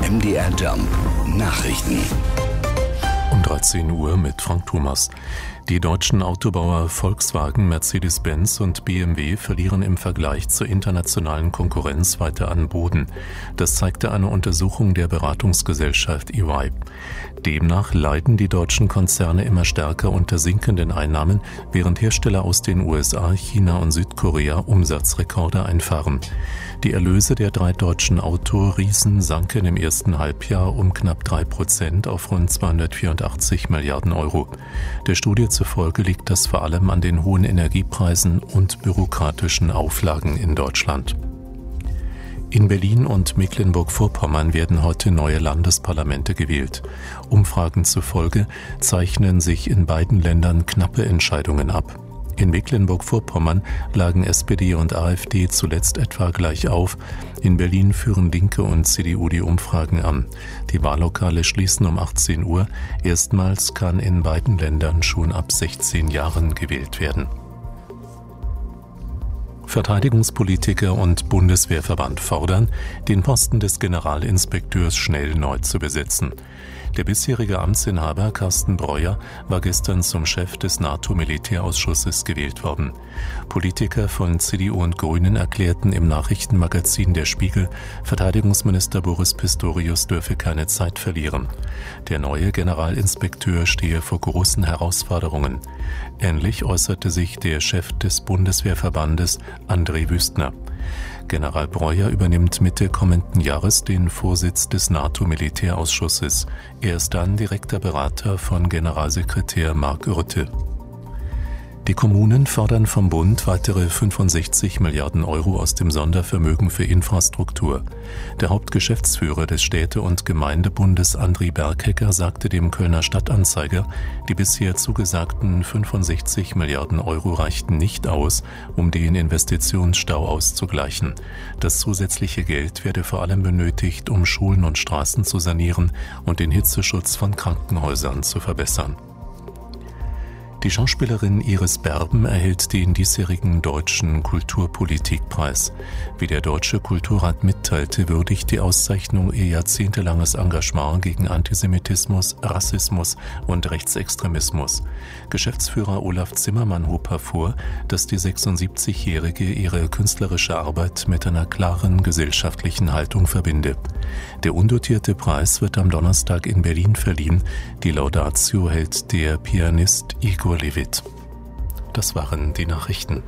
MDR Jump Nachrichten. Um 13 Uhr mit Frank Thomas. Die deutschen Autobauer Volkswagen, Mercedes-Benz und BMW verlieren im Vergleich zur internationalen Konkurrenz weiter an Boden. Das zeigte eine Untersuchung der Beratungsgesellschaft EY. Demnach leiden die deutschen Konzerne immer stärker unter sinkenden Einnahmen, während Hersteller aus den USA, China und Südkorea Umsatzrekorde einfahren. Die Erlöse der 3 deutschen Autoriesen sanken im ersten Halbjahr um knapp 3% auf rund 284 Milliarden Euro. Der Studie zufolge liegt das vor allem an den hohen Energiepreisen und bürokratischen Auflagen in Deutschland. In Berlin und Mecklenburg-Vorpommern werden heute neue Landesparlamente gewählt. Umfragen zufolge zeichnen sich in beiden Ländern knappe Entscheidungen ab. In Mecklenburg-Vorpommern lagen SPD und AfD zuletzt etwa gleich auf. In Berlin führen Linke und CDU die Umfragen an. Die Wahllokale schließen um 18 Uhr. Erstmals kann in beiden Ländern schon ab 16 Jahren gewählt werden. Verteidigungspolitiker und Bundeswehrverband fordern, den Posten des Generalinspekteurs schnell neu zu besetzen. Der bisherige Amtsinhaber Carsten Breuer war gestern zum Chef des NATO-Militärausschusses gewählt worden. Politiker von CDU und Grünen erklärten im Nachrichtenmagazin Der Spiegel, Verteidigungsminister Boris Pistorius dürfe keine Zeit verlieren. Der neue Generalinspekteur stehe vor großen Herausforderungen. Ähnlich äußerte sich der Chef des Bundeswehrverbandes André Wüstner. General Breuer übernimmt Mitte kommenden Jahres den Vorsitz des NATO-Militärausschusses. Er ist dann direkter Berater von Generalsekretär Mark Rutte. Die Kommunen fordern vom Bund weitere 65 Milliarden Euro aus dem Sondervermögen für Infrastruktur. Der Hauptgeschäftsführer des Städte- und Gemeindebundes Andri Berghecker sagte dem Kölner Stadtanzeiger, die bisher zugesagten 65 Milliarden Euro reichten nicht aus, um den Investitionsstau auszugleichen. Das zusätzliche Geld werde vor allem benötigt, um Schulen und Straßen zu sanieren und den Hitzeschutz von Krankenhäusern zu verbessern. Die Schauspielerin Iris Berben erhält den diesjährigen Deutschen Kulturpolitikpreis. Wie der Deutsche Kulturrat mitteilte, würdigt die Auszeichnung ihr jahrzehntelanges Engagement gegen Antisemitismus, Rassismus und Rechtsextremismus. Geschäftsführer Olaf Zimmermann hob hervor, dass die 76-Jährige ihre künstlerische Arbeit mit einer klaren gesellschaftlichen Haltung verbinde. Der undotierte Preis wird am Donnerstag in Berlin verliehen. Die Laudatio hält der Pianist Igor Levit. Das waren die Nachrichten.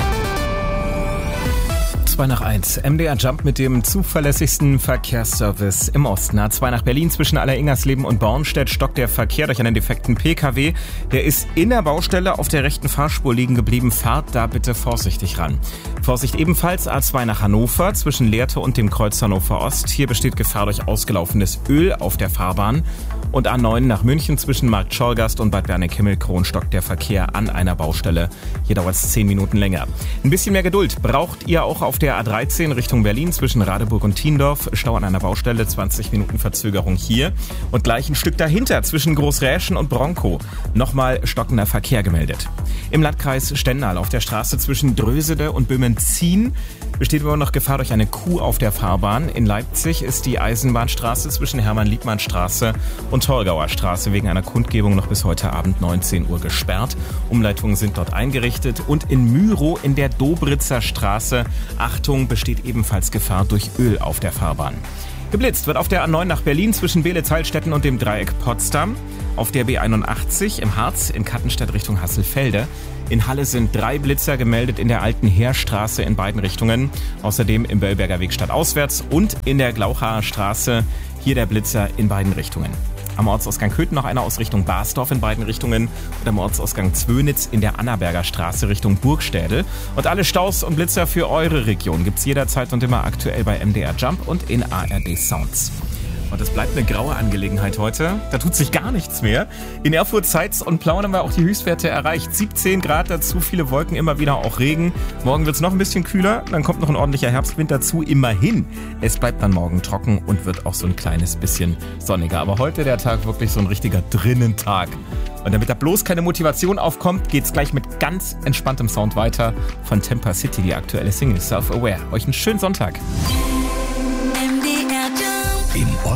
2:01. MDR Jump mit dem zuverlässigsten Verkehrsservice im Osten. A2 nach Berlin zwischen Aller-Ingersleben und Bornstedt stockt der Verkehr durch einen defekten PKW. Der ist in der Baustelle auf der rechten Fahrspur liegen geblieben. Fahrt da bitte vorsichtig ran. Vorsicht ebenfalls A2 nach Hannover zwischen Lehrte und dem Kreuz Hannover Ost. Hier besteht Gefahr durch ausgelaufenes Öl auf der Fahrbahn. Und A9 nach München zwischen Markt Schorgast und Bad Berneck-Himmelkron stockt der Verkehr an einer Baustelle. Hier dauert es 10 Minuten länger. Ein bisschen mehr Geduld braucht ihr auch auf der A13 Richtung Berlin zwischen Radeburg und Tiendorf. Stau an einer Baustelle, 20 Minuten Verzögerung hier. Und gleich ein Stück dahinter zwischen Großräschen und Bronkow. Nochmal stockender Verkehr gemeldet. Im Landkreis Stendal auf der Straße zwischen Drösede und Böhmen-Zien besteht immer noch Gefahr durch eine Kuh auf der Fahrbahn. In Leipzig ist die Eisenbahnstraße zwischen Hermann-Liebmann-Straße und Torgauer Straße wegen einer Kundgebung noch bis heute Abend 19 Uhr gesperrt. Umleitungen sind dort eingerichtet. Und in Myrow in der Dobritzer Straße, Achtung, besteht ebenfalls Gefahr durch Öl auf der Fahrbahn. Geblitzt wird auf der A9 nach Berlin zwischen Beelitz-Heilstätten und dem Dreieck Potsdam. Auf der B81 im Harz in Kattenstedt Richtung Hasselfelde. In Halle sind 3 Blitzer gemeldet in der alten Heerstraße in beiden Richtungen. Außerdem im Böllberger Weg stadtauswärts und in der Glauchaer Straße. Hier der Blitzer in beiden Richtungen. Am Ortsausgang Köthen noch einer aus Richtung Basdorf in beiden Richtungen und am Ortsausgang Zwönitz in der Annaberger Straße Richtung Burgstädel. Und alle Staus und Blitzer für eure Region gibt's jederzeit und immer aktuell bei MDR Jump und in ARD Sounds. Und es bleibt eine graue Angelegenheit heute. Da tut sich gar nichts mehr. In Erfurt, Zeitz und Plauen haben wir auch die Höchstwerte erreicht. 17 Grad dazu, viele Wolken, immer wieder auch Regen. Morgen wird es noch ein bisschen kühler, dann kommt noch ein ordentlicher Herbstwind dazu. Immerhin, es bleibt dann morgen trocken und wird auch so ein kleines bisschen sonniger. Aber heute der Tag wirklich so ein richtiger Drinnentag. Und damit da bloß keine Motivation aufkommt, geht's gleich mit ganz entspanntem Sound weiter von Temper City, die aktuelle Single Self-Aware. Euch einen schönen Sonntag. Im Osten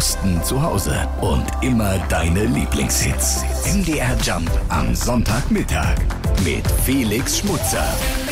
Posten zu Hause und immer deine Lieblingshits. MDR Jump am Sonntagmittag mit Felix Schmutzer.